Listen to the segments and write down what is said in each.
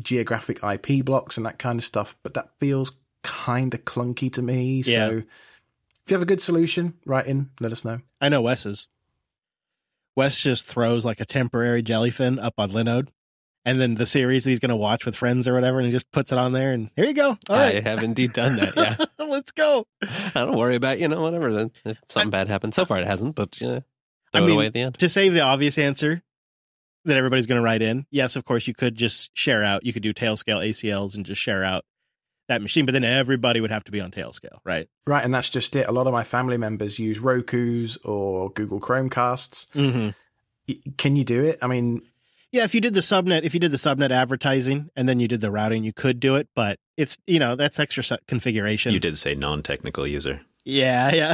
geographic IP blocks and that kind of stuff, but that feels kind of clunky to me. Yeah. So if you have a good solution, write in, let us know. I know Wes's. Wes just throws like a temporary jellyfin up on Linode, and then the series that he's going to watch with friends or whatever, and he just puts it on there, and here you go. All right. I have indeed done that, yeah. Let's go. I don't worry about, whatever. Then if something bad happens. So far it hasn't, but throw I it mean, away at the end. To save the obvious answer that everybody's going to write in, yes, of course, you could just share out. You could do Tailscale ACLs and just share out that machine, but then everybody would have to be on Tailscale, right? Right, and that's just it. A lot of my family members use Rokus or Google Chromecasts. Mm-hmm. Can you do it? I mean, yeah, if you did the subnet advertising and then you did the routing, you could do it, but it's, that's extra configuration. You did say non-technical user. Yeah.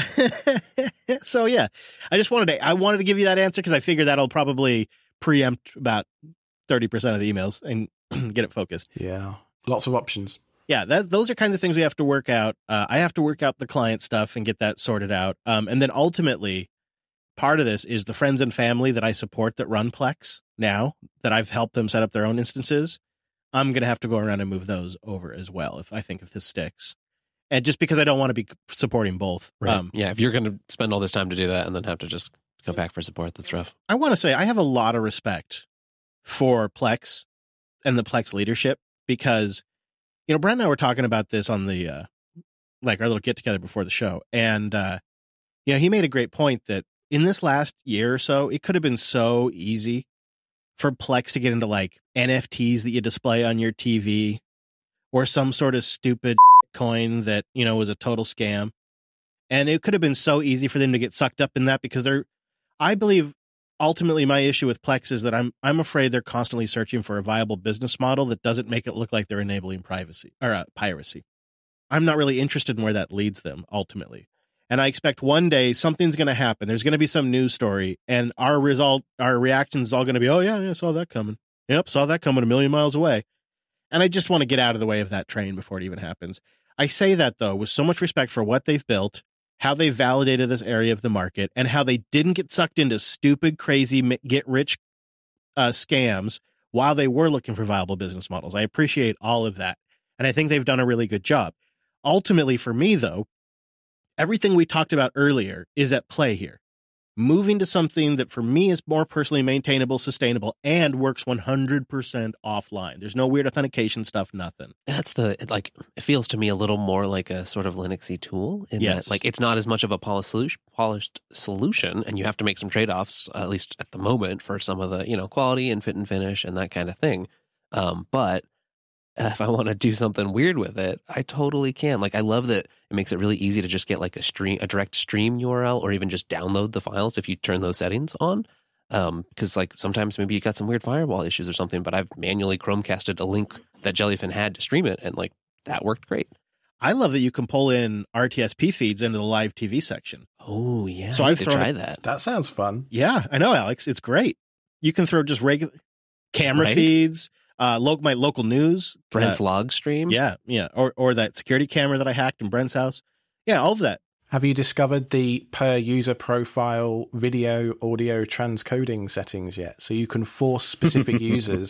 So yeah, I wanted to give you that answer because I figured that'll probably preempt about 30% of the emails and get it focused. yeah, lots of options. Yeah, those are kinds of things we have to work out. I have to work out the client stuff and get that sorted out. And then ultimately, part of this is the friends and family that I support that run Plex now, that I've helped them set up their own instances. I'm going to have to go around and move those over as well, if this sticks. And just because I don't want to be supporting both. Right. Yeah, if you're going to spend all this time to do that and then have to just go back for support, that's rough. I want to say I have a lot of respect for Plex and the Plex leadership because, Brent and I were talking about this on the, our little get together before the show. And, he made a great point that in this last year or so, it could have been so easy for Plex to get into NFTs that you display on your TV or some sort of stupid coin that, was a total scam. And it could have been so easy for them to get sucked up in that because I believe ultimately my issue with Plex is that I'm afraid they're constantly searching for a viable business model that doesn't make it look like they're enabling privacy or piracy. I'm not really interested in where that leads them ultimately. And I expect one day something's going to happen. There's going to be some news story and our reaction is all going to be, oh yeah, saw that coming. Yep. Saw that coming a million miles away. And I just want to get out of the way of that train before it even happens. I say that though, with so much respect for what they've built, how they validated this area of the market, and how they didn't get sucked into stupid, crazy, get-rich scams while they were looking for viable business models. I appreciate all of that, and I think they've done a really good job. Ultimately, for me, though, everything we talked about earlier is at play here. Moving to something that, for me, is more personally maintainable, sustainable, and works 100% offline. There's no weird authentication stuff, nothing. That's it feels to me a little more like a sort of Linuxy tool in Yes. that, it's not as much of a polished solution, and you have to make some trade-offs, at least at the moment, for some of the, quality and fit and finish and that kind of thing. But if I want to do something weird with it, I totally can. I love that it makes it really easy to just get a direct stream URL or even just download the files if you turn those settings on. Because sometimes maybe you got some weird firewall issues or something, but I've manually Chromecasted a link that Jellyfin had to stream it, and that worked great. I love that you can pull in RTSP feeds into the live TV section. Oh yeah, So I I've have to thrown try it- that. That sounds fun. Yeah, I know, Alex. It's great. You can throw just regular camera Right? feeds, my local news. Brent's log stream. Yeah. Or that security camera that I hacked in Brent's house. Yeah, all of that. Have you discovered the per user profile video audio transcoding settings yet? So you can force specific users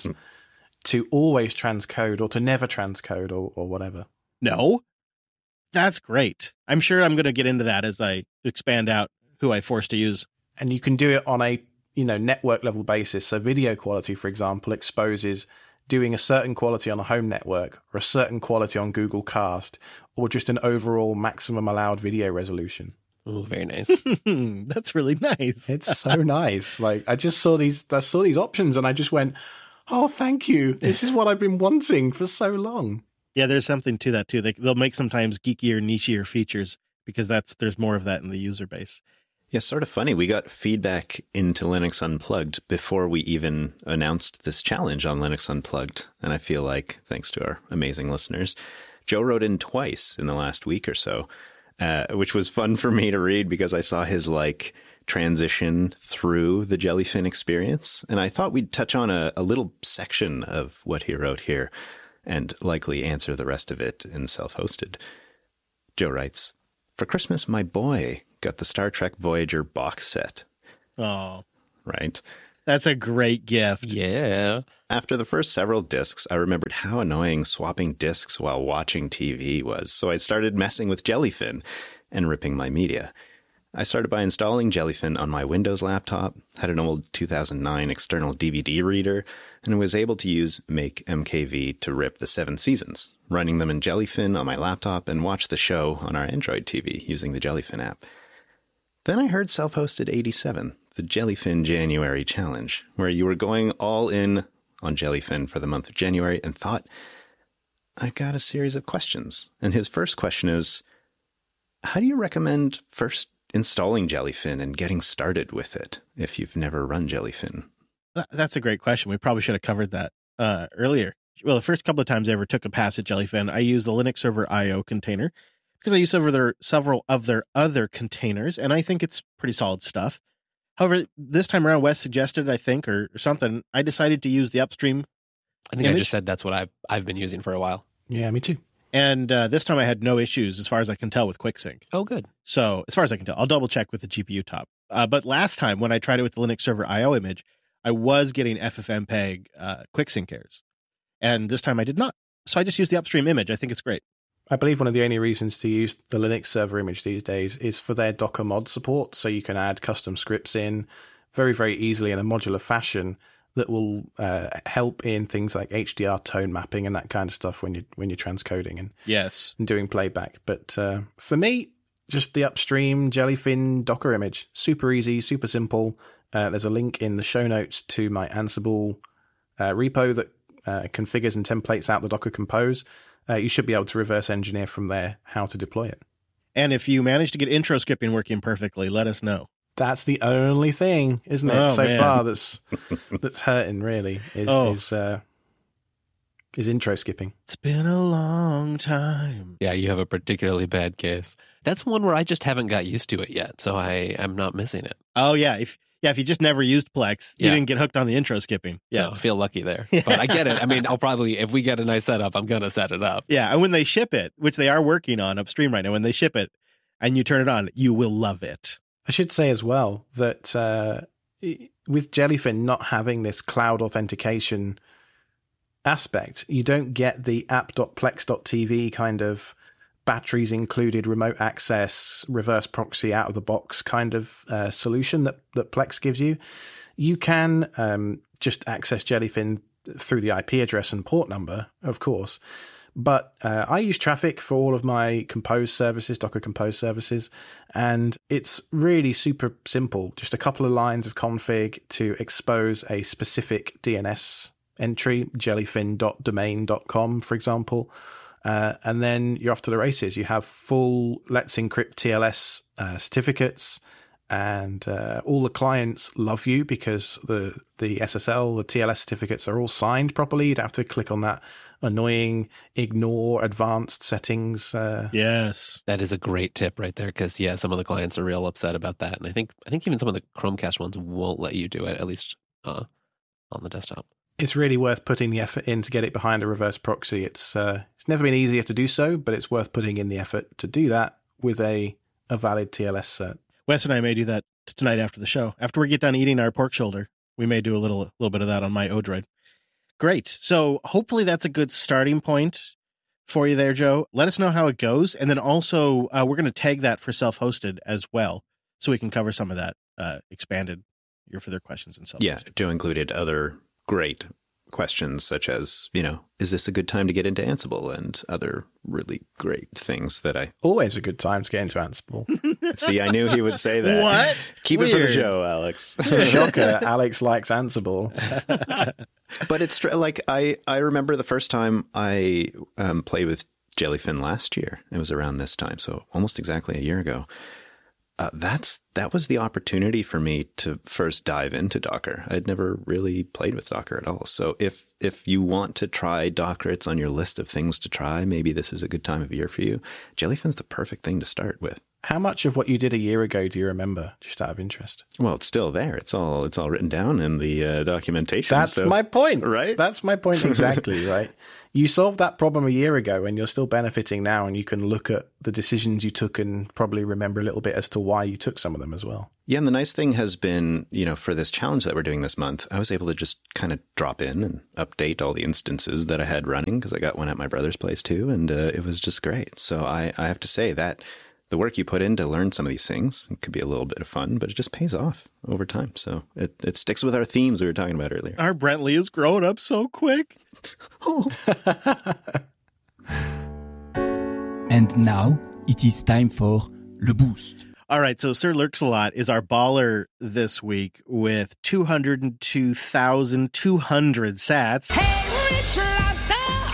to always transcode or to never transcode or whatever. No, that's great. I'm sure I'm going to get into that as I expand out who I force to use. And you can do it on a network level basis. So video quality, for example, exposes doing a certain quality on a home network or a certain quality on Google Cast or just an overall maximum allowed video resolution. Oh, very nice. That's really nice. It's so nice. I just saw these options and I just went, oh, thank you. This is what I've been wanting for so long. Yeah, there's something to that too. They'll make sometimes geekier, nichier features because there's more of that in the user base. Yeah, sort of funny. We got feedback into Linux Unplugged before we even announced this challenge on Linux Unplugged. And I feel like, thanks to our amazing listeners, Joe wrote in twice in the last week or so, which was fun for me to read because I saw his transition through the Jellyfin experience. And I thought we'd touch on a little section of what he wrote here and likely answer the rest of it in self-hosted. Joe writes, "For Christmas, my boy got the Star Trek Voyager box set." Oh, Right. That's a great gift. Yeah. After the first several discs, I remembered how annoying swapping discs while watching TV was, so I started messing with Jellyfin and ripping my media. I started by installing Jellyfin on my Windows laptop, had an old 2009 external DVD reader, and was able to use Make MKV to rip the 7 seasons, running them in Jellyfin on my laptop and watch the show on our Android TV using the Jellyfin app. Then I heard Self-Hosted 87, the Jellyfin January Challenge, where you were going all in on Jellyfin for the month of January and thought, I got a series of questions. And his first question is, how do you recommend first installing Jellyfin and getting started with it if you've never run Jellyfin? That's a great question. We probably should have covered that earlier. Well, the first couple of times I ever took a pass at Jellyfin, I used the Linux Server IO container because I use several of their other containers, and I think it's pretty solid stuff. However, this time around, Wes suggested, I think, or something, I decided to use the upstream I think image. I just said that's what I've been using for a while. Yeah, me too. And this time I had no issues, as far as I can tell, with QuickSync. Oh, good. So, as far as I can tell, I'll double check with the GPU top. But last time, when I tried it with the Linux Server IO image, I was getting FFmpeg QuickSync errors. And this time I did not. So I just used the upstream image. I think it's great. I believe one of the only reasons to use the Linux server image these days is for their Docker mod support. So you can add custom scripts in very, very easily in a modular fashion that will help in things like HDR tone mapping and that kind of stuff when you're transcoding and Yes. and doing playback. But for me, just the upstream Jellyfin Docker image, super easy, super simple. There's a link in the show notes to my Ansible repo that configures and templates out the Docker Compose. You should be able to reverse engineer from there how to deploy it. And if you manage to get intro skipping working perfectly, let us know. That's the only thing, isn't it, so man. far that's hurting really is intro skipping. It's been a long time. Yeah, you have a particularly bad case. That's one where I just haven't got used to it yet, so I am not missing it. Oh, yeah. If you just never used Plex, you Yeah. didn't get hooked on the intro skipping. So I feel lucky there. But I get it. I mean, I'll probably, if we get a nice setup, I'm going to set it up. Yeah, and when they ship it, which they are working on upstream right now, when they ship it and you turn it on, you will love it. I should say as well that with Jellyfin not having this cloud authentication aspect, you don't get the app.plex.tv kind of batteries included, remote access, reverse proxy out of the box kind of solution that Plex gives you. You can just access Jellyfin through the IP address and port number, of course. But I use Traffic for all of my Compose services, Docker Compose services, and it's really super simple. Just a couple of lines of config to expose a specific DNS entry, jellyfin.domain.com, for example. And then you're off to the races. You have full Let's Encrypt TLS certificates, and all the clients love you because the SSL, the TLS certificates are all signed properly. You don't have to click on that annoying ignore advanced settings. Yes. That is a great tip right there because, yeah, some of the clients are real upset about that. And I think even some of the Chromecast ones won't let you do it, at least on the desktop. It's really worth putting the effort in to get it behind a reverse proxy. It's never been easier to do so, but it's worth putting in the effort to do that with a valid TLS cert. Wes and I may do that tonight after the show. After we get done eating our pork shoulder, we may do a little bit of that on my Odroid. Great. So hopefully that's a good starting point for you there, Joe. Let us know how it goes. And then also we're going to tag that for self-hosted as well, so we can cover some of that expanded your further questions and self-hosted. Yeah, Joe included other great questions such as, is this a good time to get into Ansible, and other really great things that I... Always a good time to get into Ansible. See, I knew he would say that. What? Keep it for the Weird. show, Alex. Shocker, Alex likes Ansible. But it's like, I remember the first time I played with Jellyfin last year. It was around this time, so almost exactly a year ago. That was the opportunity for me to first dive into Docker. I'd never really played with Docker at all. So if you want to try Docker, it's on your list of things to try. Maybe this is a good time of year for you. Jellyfin's the perfect thing to start with. How much of what you did a year ago do you remember, just out of interest? Well, it's still there. It's all written down in the documentation. That's my point. Right? That's my point exactly, right? You solved that problem a year ago and you're still benefiting now, and you can look at the decisions you took and probably remember a little bit as to why you took some of them as well. Yeah, and the nice thing has been, for this challenge that we're doing this month, I was able to just kind of drop in and update all the instances that I had running, because I got one at my brother's place too, and it was just great. So I have to say that the work you put in to learn some of these things, it could be a little bit of fun, but it just pays off over time. So it sticks with our themes we were talking about earlier. Our Brentley is growing up so quick. Oh. And now it is time for Le Boost. All right, so Sir Lurks-a-Lot is our baller this week with 202,200 sats. Hey, Rich Lobster!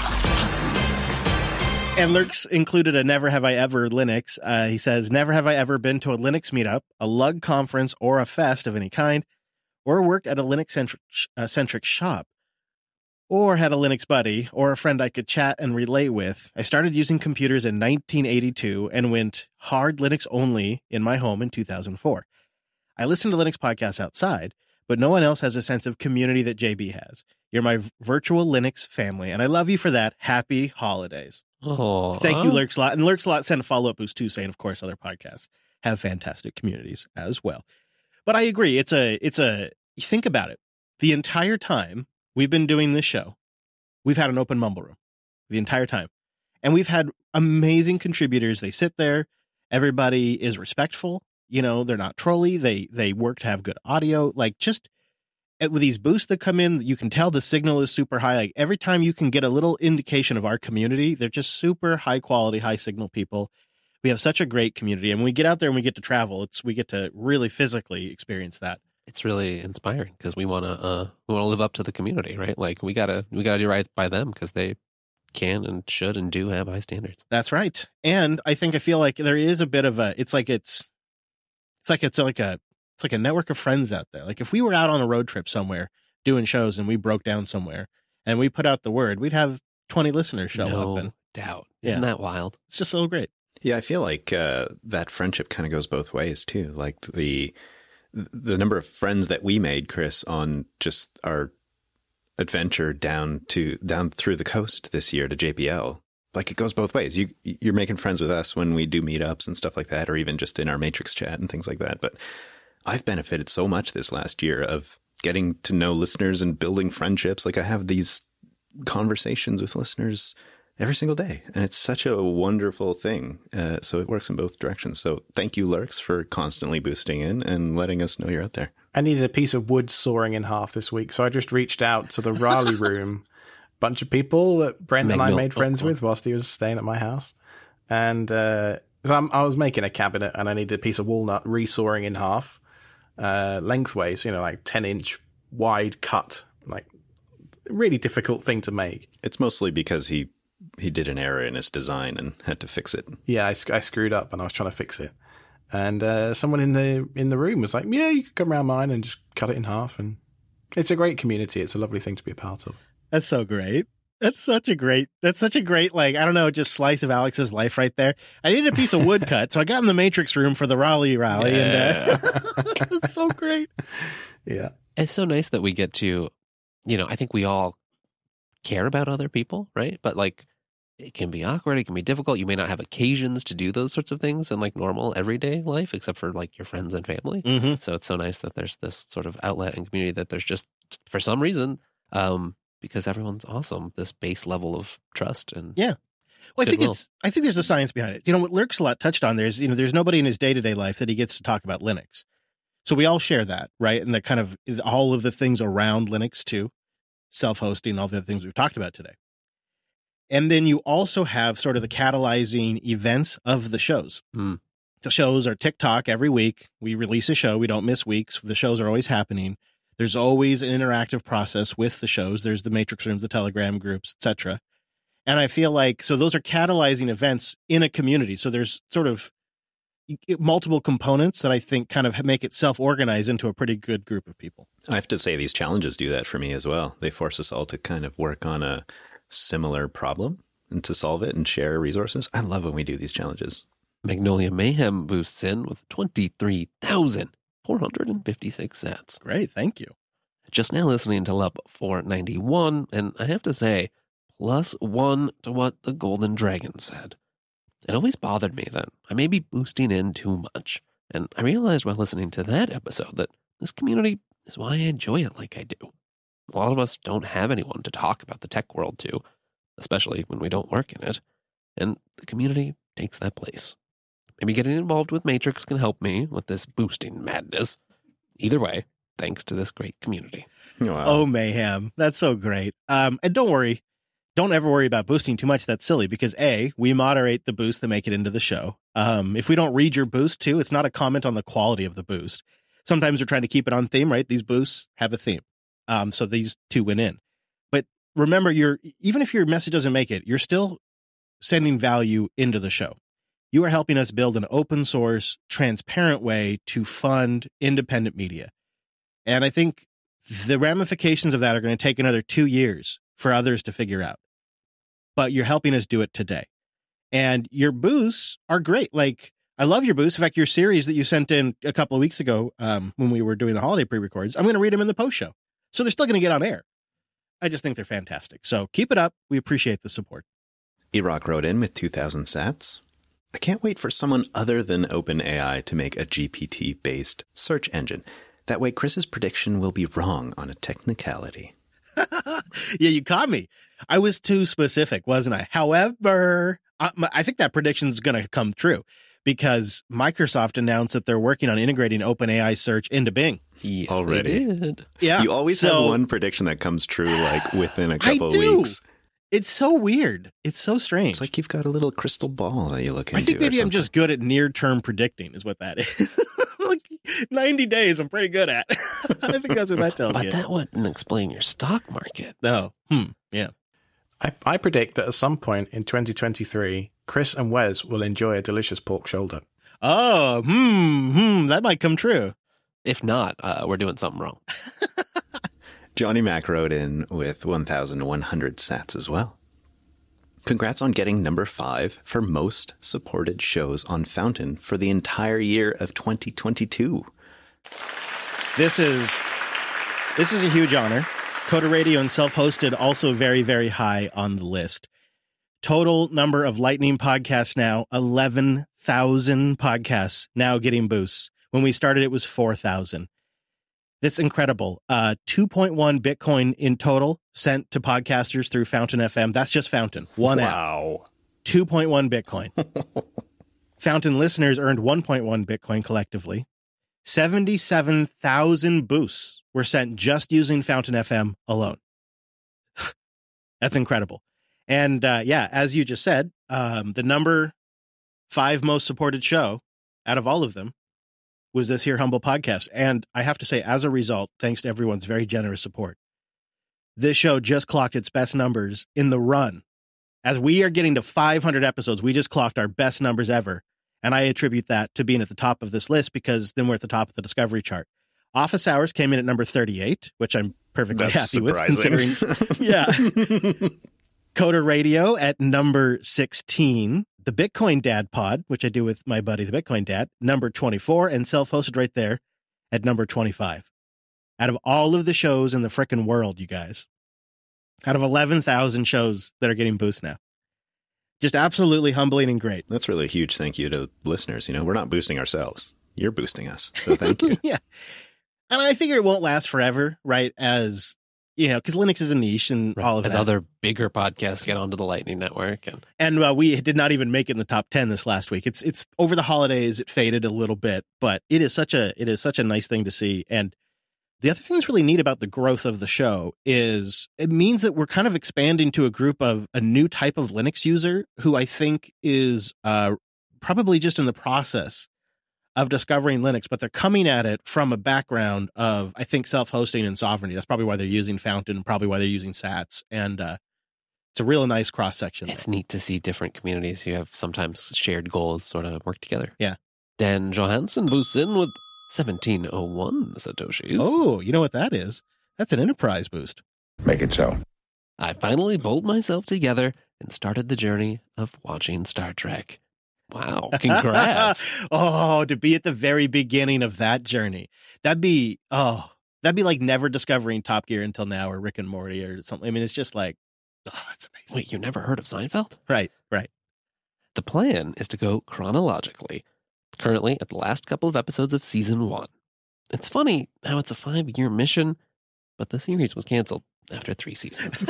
And Lurks included a Never Have I Ever Linux. He says, never have I ever been to a Linux meetup, a lug conference, or a fest of any kind, or worked at a Linux-centric shop, or had a Linux buddy, or a friend I could chat and relate with. I started using computers in 1982 and went hard Linux only in my home in 2004. I listen to Linux podcasts outside, but no one else has a sense of community that JB has. You're my virtual Linux family, and I love you for that. Happy holidays. Oh, Thank you, Lurks-a-Lot. And Lurks-a-Lot sent a follow-up boost too, saying, of course, other podcasts have fantastic communities as well. But I agree. It's a, think about it. The entire time we've been doing this show, we've had an open Mumble room the entire time. And we've had amazing contributors. They sit there. Everybody is respectful. They're not trolly. They work to have good audio. Like, just with these boosts that come in, you can tell the signal is super high. Like, every time you can get a little indication of our community, they're just super high quality, high signal people. We have such a great community. And when we get out there and we get to travel, we get to really physically experience that. It's really inspiring because we want to live up to the community, right? Like, we gotta do right by them because they can and should and do have high standards. That's right. And I feel like there is a bit of it's like a network of friends out there. Like, if we were out on a road trip somewhere doing shows and we broke down somewhere and we put out the word, we'd have 20 listeners show up. No doubt. Isn't that wild? It's just so great. Yeah, I feel like that friendship kind of goes both ways too. Like the number of friends that we made, Chris, on just our adventure down through the coast this year to JPL. Like, it goes both ways. You're making friends with us when we do meetups and stuff like that, or even just in our Matrix chat and things like that. But I've benefited so much this last year of getting to know listeners and building friendships. Like, I have these conversations with listeners every single day, and it's such a wonderful thing. So it works in both directions. So thank you, Lurks, for constantly boosting in and letting us know you're out there. I needed a piece of wood sawing in half this week, so I just reached out to the Raleigh room, bunch of people that Brent and I made friends with whilst he was staying at my house. And so I was making a cabinet, and I needed a piece of walnut resawing in half, lengthways, like 10-inch wide cut, like really difficult thing to make. It's mostly because he did an error in his design and had to fix it. Yeah, I screwed up and I was trying to fix it. And someone in the room was like, yeah, you could come around mine and just cut it in half. And it's a great community. It's a lovely thing to be a part of. That's so great. That's such a great, like, I don't know, just slice of Alex's life right there. I needed a piece of wood cut, so I got in the Matrix room for the Raleigh rally. Yeah. And it's so great. Yeah. It's so nice that we get to, I think we all care about other people, right? But like, it can be awkward. It can be difficult. You may not have occasions to do those sorts of things in like normal everyday life, except for like your friends and family. Mm-hmm. So it's so nice that there's this sort of outlet and community that there's just, for some reason, because everyone's awesome, this base level of trust and yeah. Well, I think there's a science behind it. What Lurks-a-Lot touched on there's nobody in his day-to-day life that he gets to talk about Linux. So we all share that, right? And the kind of all of the things around Linux too, self-hosting, all the other things we've talked about today. And then you also have sort of the catalyzing events of the shows. Mm. The shows are TikTok every week. We release a show. We don't miss weeks. The shows are always happening. There's always an interactive process with the shows. There's the Matrix rooms, the Telegram groups, etc. And I feel like, so those are catalyzing events in a community. So there's sort of multiple components that I think kind of make it self-organize into a pretty good group of people. I have to say these challenges do that for me as well. They force us all to kind of work on a similar problem and to solve it and share resources. I love when we do these challenges. Magnolia Mayhem boosts in with 23,456 sats. Great, thank you. Just now listening to Lub 491, and I have to say, +1 to what the Golden Dragon said. It always bothered me that I may be boosting in too much, and I realized while listening to that episode that this community is why I enjoy it like I do. A lot of us don't have anyone to talk about the tech world to, especially when we don't work in it, and the community takes that place. Maybe getting involved with Matrix can help me with this boosting madness. Either way, thanks to this great community. Wow. Oh, Mayhem. That's so great. And don't worry. Don't ever worry about boosting too much. That's silly because A, we moderate the boosts that make it into the show. If we don't read your boost too, it's not a comment on the quality of the boost. Sometimes we're trying to keep it on theme, right? These boosts have a theme. So these two went in. But remember, even if your message doesn't make it, you're still sending value into the show. You are helping us build an open source, transparent way to fund independent media. And I think the ramifications of that are going to take another 2 years for others to figure out. But you're helping us do it today. And your boosts are great. Like, I love your boosts. In fact, your series that you sent in a couple of weeks ago when we were doing the holiday pre-records, I'm going to read them in the post show. So they're still going to get on air. I just think they're fantastic. So keep it up. We appreciate the support. Erock wrote in with 2,000 sats. I can't wait for someone other than OpenAI to make a GPT-based search engine. That way Chris's prediction will be wrong on a technicality. Yeah, you caught me. I was too specific, wasn't I? However, I think that prediction is going to come true because Microsoft announced that they're working on integrating OpenAI search into Bing. Yes, Already? they did. Yeah. You always have one prediction that comes true like within a couple of do. weeks. It's so weird. It's so strange. It's like you've got a little crystal ball that you look into. I think maybe or I'm just good at near-term predicting is what that is. Like 90 days I'm pretty good at. I think that's what that tells But you. that wouldn't explain your stock market. No. Yeah. I predict that at some point in 2023, Chris and Wes will enjoy a delicious pork shoulder. Oh, that might come true. If not, we're doing something wrong. Johnny Mac wrote in with 1,100 sats as well. Congrats on getting number 5 for most supported shows on Fountain for the entire year of 2022. This is a huge honor. Coda Radio and Self-Hosted also very, very high on the list. Total number of Lightning podcasts now, 11,000 podcasts now getting boosts. When we started, it was 4,000. That's incredible. 2.1 Bitcoin in total sent to podcasters through Fountain FM. That's just Fountain. One app. Wow. 2.1 Bitcoin. Fountain listeners earned 1.1 Bitcoin collectively. 77,000 boosts were sent just using Fountain FM alone. That's incredible. And as you just said, the number 5 most supported show out of all of them was this here Humble Podcast. And I have to say, as a result, thanks to everyone's very generous support, this show just clocked its best numbers in the run. As we are getting to 500 episodes, we just clocked our best numbers ever. And I attribute that to being at the top of this list because then we're at the top of the discovery chart. Office Hours came in at number 38, which I'm perfectly happy with considering. Yeah. Coda Radio at number 16. The Bitcoin Dad Pod, which I do with my buddy, the Bitcoin Dad, number 24, and Self-Hosted right there at number 25. Out of all of the shows in the frickin' world, you guys, out of 11,000 shows that are getting boosts now. Just absolutely humbling and great. That's really a huge thank you to listeners. You know, we're not boosting ourselves. You're boosting us. So thank you. Yeah. And I figure it won't last forever, right? As, you know, because Linux is a niche and all of As that. other bigger podcasts get onto the Lightning Network. And we did not even make it in the top 10 this last week. It's over the holidays. It faded a little bit, but it is such a nice thing to see. And the other thing that's really neat about the growth of the show is it means that we're kind of expanding to a group of a new type of Linux user who I think is probably just in the process of discovering Linux, but they're coming at it from a background of, I think, self-hosting and sovereignty. That's probably why they're using Fountain, probably why they're using Sats. And it's a real nice cross-section. It's neat to see different communities who have sometimes shared goals sort of work together. Yeah. Dan Johansson boosts in with 1701 Satoshis. Oh, you know what that is? That's an enterprise boost. Make it so. I finally pulled myself together and started the journey of watching Star Trek. Wow. Congrats. Oh, to be at the very beginning of that journey. That'd be like never discovering Top Gear until now, or Rick and Morty or something. I mean, it's just like, oh, it's amazing. Wait, you never heard of Seinfeld? Right. The plan is to go chronologically, currently at the last couple of episodes of season 1. It's funny how it's a 5-year mission, but the series was canceled after 3 seasons.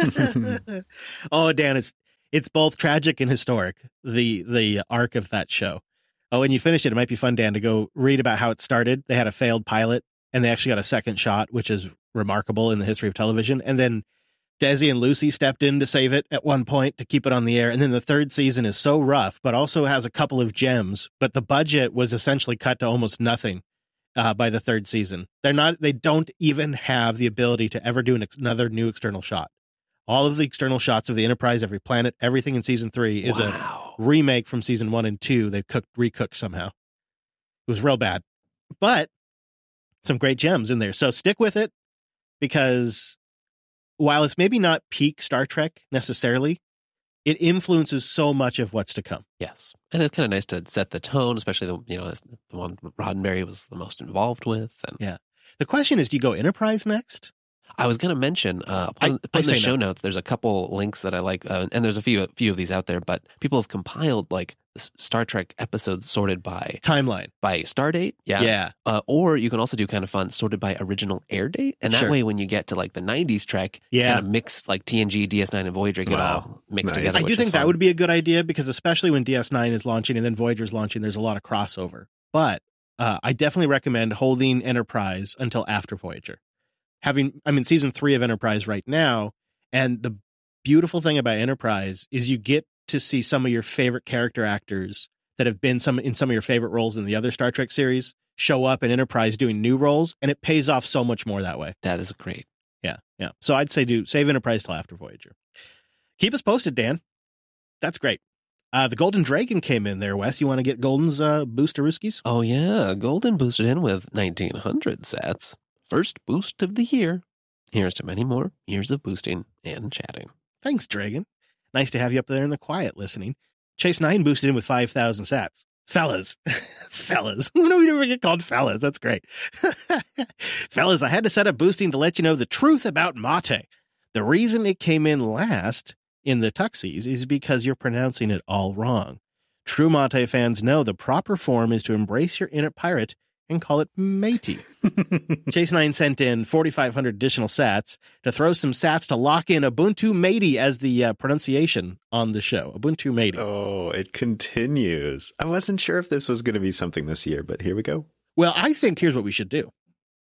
Oh, Dan, it's both tragic and historic, the arc of that show. Oh, when you finish it, it might be fun, Dan, to go read about how it started. They had a failed pilot, and they actually got a second shot, which is remarkable in the history of television. And then Desi and Lucy stepped in to save it at one point to keep it on the air. And then the third season is so rough, but also has a couple of gems. But the budget was essentially cut to almost nothing by the third season. They don't even have the ability to ever do another new external shot. All of the external shots of the Enterprise, every planet, everything in season 3 is a remake from season 1 and 2. They've recooked somehow. It was real bad, but some great gems in there. So stick with it, because while it's maybe not peak Star Trek necessarily, it influences so much of what's to come. Yes. And it's kind of nice to set the tone, especially the one Roddenberry was the most involved with. And yeah. The question is, do you go Enterprise next? I was going to mention, in the show notes, there's a couple links that I like, and there's a few of these out there, but people have compiled like Star Trek episodes sorted by timeline, by star date. Yeah. Or you can also do kind of fun sorted by original air date. And that way, when you get to like the 90s Trek, kind of mix like TNG, DS9, and Voyager get all mixed together. I do think that would be a good idea, because especially when DS9 is launching and then Voyager's launching, there's a lot of crossover. But I definitely recommend holding Enterprise until after Voyager. I'm in season 3 of Enterprise right now, and the beautiful thing about Enterprise is you get to see some of your favorite character actors that have been in some of your favorite roles in the other Star Trek series show up in Enterprise doing new roles, and it pays off so much more that way. That is great. Yeah. So I'd say save Enterprise till after Voyager. Keep us posted, Dan. That's great. The Golden Dragon came in there, Wes. You want to get Golden's booster-ooskies? Oh, yeah. Golden boosted in with 1,900 sats. First boost of the year. Here's to many more years of boosting and chatting. Thanks, Dragon. Nice to have you up there in the quiet listening. Chase 9 boosted in with 5,000 sats. Fellas. When do we ever get called fellas? That's great. Fellas, I had to set up boosting to let you know the truth about mate. The reason it came in last in the Tuxies is because you're pronouncing it all wrong. True mate fans know the proper form is to embrace your inner pirate and call it matey. Chase 9 sent in 4,500 additional sats to throw some sats to lock in Ubuntu matey as the pronunciation on the show. Ubuntu matey. Oh, it continues. I wasn't sure if this was going to be something this year, but here we go. Well, I think here's what we should do.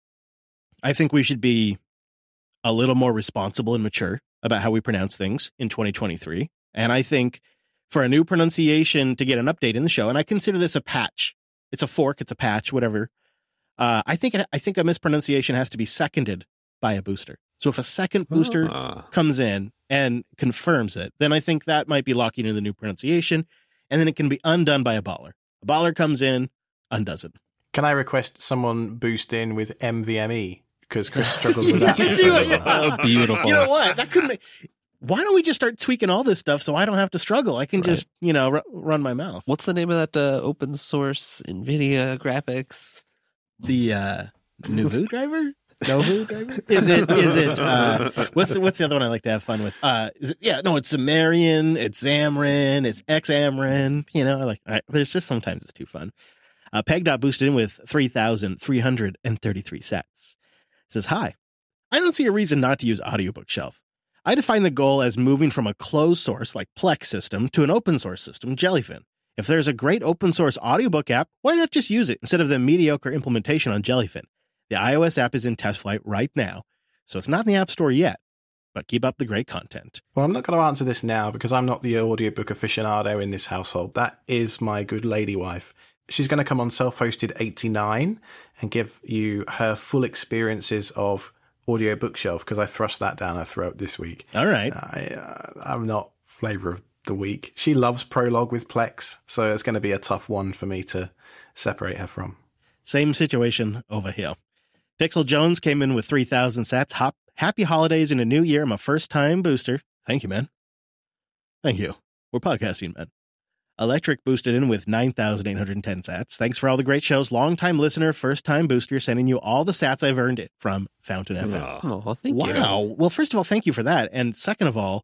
I think we should be a little more responsible and mature about how we pronounce things in 2023. And I think for a new pronunciation to get an update in the show, and I consider this a patch. It's a fork, it's a patch, whatever. I think a mispronunciation has to be seconded by a booster. So if a second booster comes in and confirms it, then I think that might be locking in the new pronunciation, and then it can be undone by a baller. A baller comes in, undoes it. Can I request someone boost in with MVME? Because Chris struggles with that. Oh, beautiful. You know what? That couldn't. Why don't we just start tweaking all this stuff so I don't have to struggle? I can just, run my mouth. What's the name of that open source NVIDIA graphics? The Novu driver? Novu driver? Is it what's the other one I like to have fun with? It's Sumerian, it's Xamarin, it's Xamarin. There's just sometimes it's too fun. PegDot boosted in with 3,333 sats. It says, hi, I don't see a reason not to use Audiobook Shelf. I define the goal as moving from a closed source like Plex system to an open source system, Jellyfin. If there's a great open source audiobook app, why not just use it instead of the mediocre implementation on Jellyfin? The iOS app is in test flight right now, so it's not in the App Store yet, but keep up the great content. Well, I'm not going to answer this now because I'm not the audiobook aficionado in this household. That is my good lady wife. She's going to come on Self-Hosted 89 and give you her full experiences of Audio Bookshelf, because I thrust that down her throat this week. All right. I'm not flavor of the week. She loves Prologue with Plex, so it's going to be a tough one for me to separate her from. Same situation over here. Pixel Jones came in with 3,000 sats. Happy holidays and a new year. I'm a first-time booster. Thank you, man. Thank you. We're podcasting, man. Electric boosted in with 9,810 sats. Thanks for all the great shows. Long-time listener, first-time booster, sending you all the sats I've earned it from Fountain FM. Oh, thank you. Wow. Well, first of all, thank you for that. And second of all,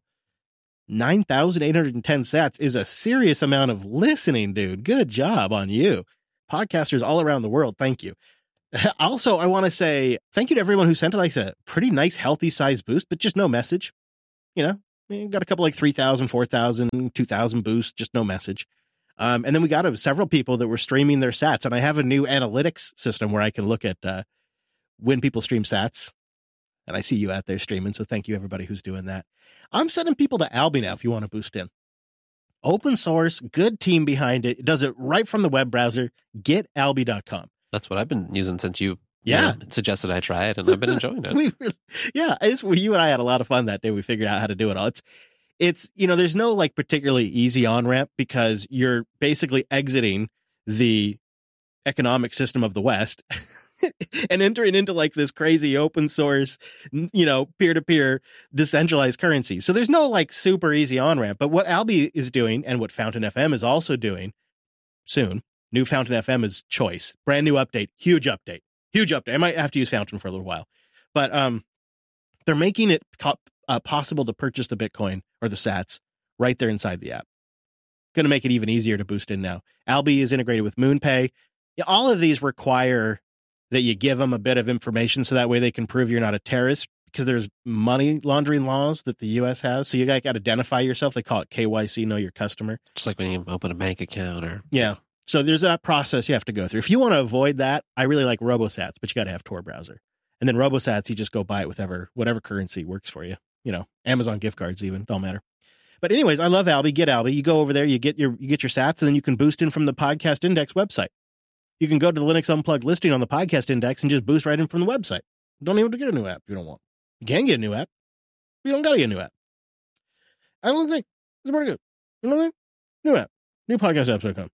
9,810 sats is a serious amount of listening, dude. Good job on you. Podcasters all around the world, thank you. Also, I want to say thank you to everyone who sent like a pretty nice, healthy size boost, but just no message. You know, we got a couple like 3,000, 4,000, 2,000 boosts, just no message. And then we got several people that were streaming their sats. And I have a new analytics system where I can look at when people stream sats. And I see you out there streaming. So thank you, everybody who's doing that. I'm sending people to Albi now if you want to boost in. Open source, good team behind it. It does it right from the web browser. GetAlbi.com. That's what I've been using since you Yeah. suggested I try it, and I've been enjoying it. You and I had a lot of fun that day. We figured out how to do it all. It's there's no like particularly easy on ramp because you're basically exiting the economic system of the West and entering into like this crazy open source, peer-to-peer decentralized currency. So there's no like super easy on ramp. But what Albi is doing and what Fountain FM is also doing soon, new Fountain FM is choice, brand new update, huge update. I might have to use Fountain for a little while, but they're making it possible to purchase the Bitcoin or the sats right there inside the app. Going to make it even easier to boost in now. Albi is integrated with MoonPay. All of these require that you give them a bit of information so that way they can prove you're not a terrorist because there's money laundering laws that the U.S. has. So you got to identify yourself. They call it KYC, know your customer. Just like when you open a bank account or... Yeah. So there's that process you have to go through. If you want to avoid that, I really like RoboSats, but you got to have Tor browser. And then RoboSats, you just go buy it with whatever currency works for you. Amazon gift cards even, don't matter. But anyways, I love Albi. Get Albi. You go over there, you get your sats, and then you can boost in from the Podcast Index website. You can go to the Linux Unplugged listing on the Podcast Index and just boost right in from the website. Don't even have to get a new app if you don't want. You can get a new app. You don't got to get a new app. I don't think it's pretty good. You know what I mean? New app. New podcastapps.com.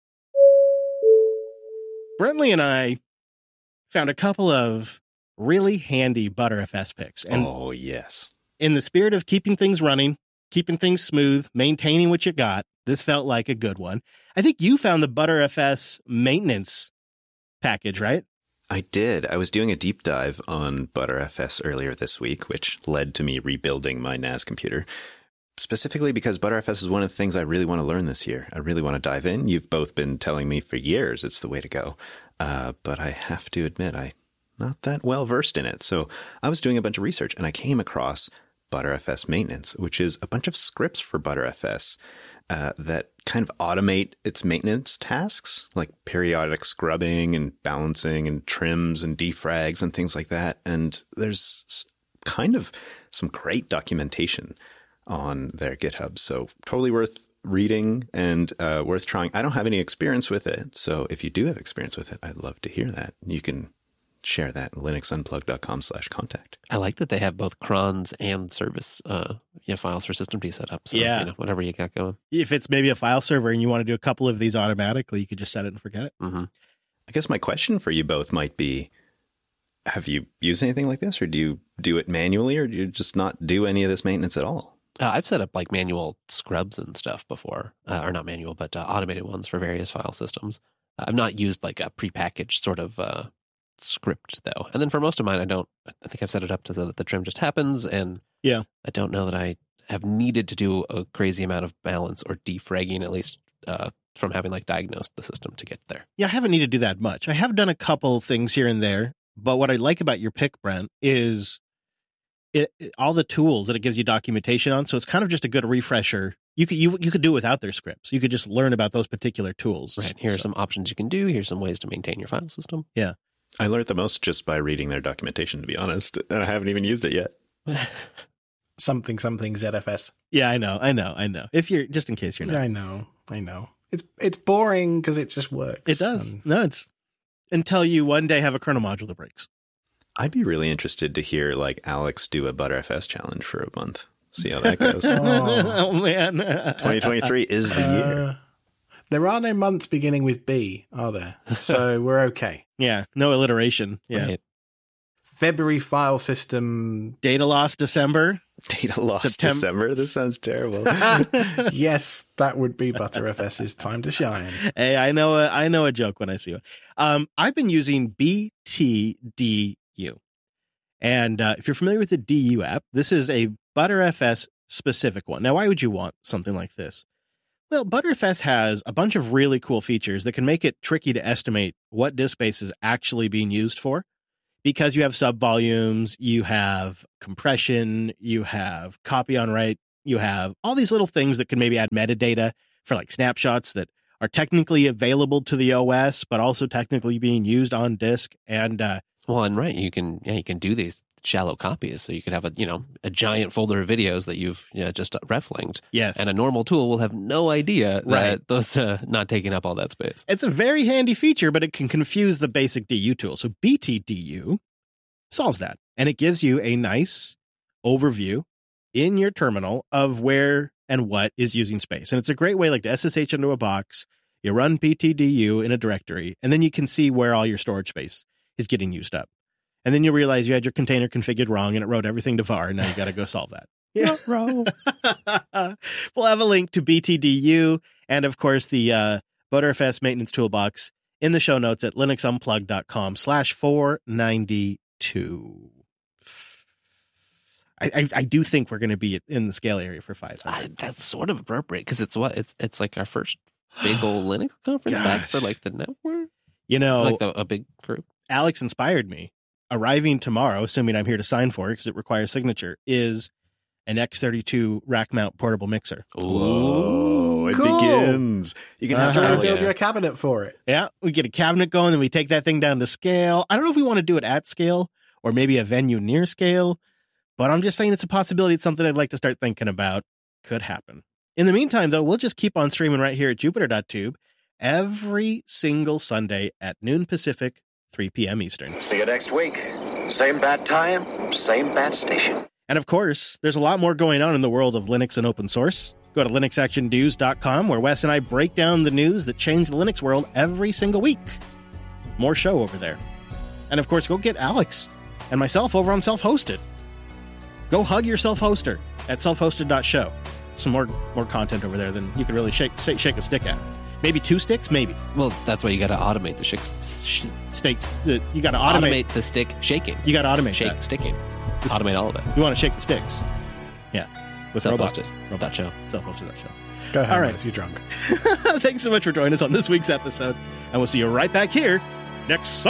Brentley and I found a couple of really handy ButterFS picks. And oh, yes. In the spirit of keeping things running, keeping things smooth, maintaining what you got, this felt like a good one. I think you found the ButterFS maintenance package, right? I did. I was doing a deep dive on ButterFS earlier this week, which led to me rebuilding my NAS computer. Specifically because ButterFS is one of the things I really want to learn this year. I really want to dive in. You've both been telling me for years it's the way to go. But I have to admit, I'm not that well versed in it. So I was doing a bunch of research and I came across ButterFS maintenance, which is a bunch of scripts for ButterFS that kind of automate its maintenance tasks, like periodic scrubbing and balancing and trims and defrags and things like that. And there's kind of some great documentation on their GitHub. So totally worth reading and worth trying. I don't have any experience with it. So if you do have experience with it, I'd love to hear that. You can share that at linuxunplugged.com/contact. I like that they have both crons and service files for systemd set up. So, whatever you got going. If it's maybe a file server and you want to do a couple of these automatically, you could just set it and forget it. Mm-hmm. I guess my question for you both might be, have you used anything like this, or do you do it manually, or do you just not do any of this maintenance at all? I've set up like manual scrubs and stuff before, or not manual, but automated ones for various file systems. I've not used like a prepackaged sort of script though. And then for most of mine, I think I've set it up so that the trim just happens. And yeah, I don't know that I have needed to do a crazy amount of balance or defragging, at least from having like diagnosed the system to get there. Yeah, I haven't needed to do that much. I have done a couple things here and there, but what I like about your pick, Brent, is all the tools that it gives you documentation on. So it's kind of just a good refresher. You could do it without their scripts. You could just learn about those particular tools. Right. Here are some options you can do. Here's some ways to maintain your file system. Yeah. I learned the most just by reading their documentation, to be honest, and I haven't even used it yet. something ZFS. Yeah, I know. If you're, just in case you're not. Yeah, I know. It's boring because it just works. It does. No, it's until you one day have a kernel module that breaks. I'd be really interested to hear like Alex do a ButterFS challenge for a month. See how that goes. Oh man. 2023 is the year. There are no months beginning with B, are there? So we're okay. Yeah, no alliteration. Yeah. Right. February file system. Data loss December. Data loss December. This sounds terrible. Yes, that would be ButterFS's time to shine. Hey, I know a joke when I see one. I've been using BTDU. And if you're familiar with the DU app, this is a ButterFS specific one. Now, why would you want something like this? Well, ButterFS has a bunch of really cool features that can make it tricky to estimate what disk space is actually being used for, because you have subvolumes, you have compression, you have copy on write, you have all these little things that can maybe add metadata for like snapshots that are technically available to the OS, but also technically being used on disk. And right, you can do these shallow copies, so you could have a giant folder of videos that you've just ref-linked. Yes, and a normal tool will have no idea that those not taking up all that space. It's a very handy feature, but it can confuse the basic DU tool. So BTDU solves that, and it gives you a nice overview in your terminal of where and what is using space. And it's a great way to SSH into a box. You run BTDU in a directory, and then you can see where all your storage space is getting used up. And then you realize you had your container configured wrong and it wrote everything to var. And now you got to go solve that. Yeah. We'll have a link to BTDU and, of course, the ButterFS maintenance toolbox in the show notes at linuxunplugged.com/492. I do think we're going to be in the scale area for 500. That's sort of appropriate because it's like our first big old Linux conference back for the network. A big group. Alex inspired me. Arriving tomorrow, assuming I'm here to sign for it because it requires signature, is an X32 rack mount portable mixer. Whoa, it begins. You can have to build your cabinet for it. Yeah, we get a cabinet going, then we take that thing down to scale. I don't know if we want to do it at scale or maybe a venue near scale, but I'm just saying it's a possibility. It's something I'd like to start thinking about. Could happen. In the meantime, though, we'll just keep on streaming right here at Jupiter.tube every single Sunday at noon Pacific, 3 p.m. Eastern. See you next week. Same bat time, same bat station. And of course, there's a lot more going on in the world of Linux and open source. Go to linuxactionnews.com where Wes and I break down the news that changed the Linux world every single week. More show over there. And of course, go get Alex and myself over on Self-Hosted. Go hug your self-hoster at selfhosted.show. Some more content over there than you can really shake a stick at. Maybe 2 sticks, maybe. Well, that's why you got to automate the stick. You got to automate the stick shaking. You got to automate shake that. Sticking. Automate all of it. You want to shake the sticks. Yeah. With robots. Self-hosted.show. Self-hosted.show. Go ahead. All right. You're drunk. Thanks so much for joining us on this week's episode, and we'll see you right back here next Sunday.